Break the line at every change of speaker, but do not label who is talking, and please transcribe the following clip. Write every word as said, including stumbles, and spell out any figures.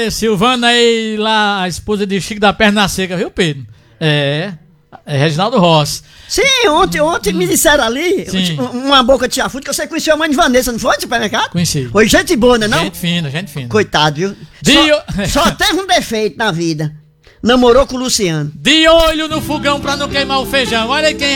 É, Silvana aí, lá, a esposa de Chico da Perna Seca, viu, Pedro? É, é Reginaldo Rossi.
Sim, ontem, ontem me disseram ali,
Sim.
uma boca de chafuto, que você conheceu a mãe de Vanessa, não foi, no supermercado?
Conheci.
Foi gente boa, né, não?
Gente fina, gente fina.
Coitado, viu?
Dio...
Só, só teve um defeito na vida. Namorou com o Luciano.
De olho no fogão pra não queimar o feijão. Olha aí quem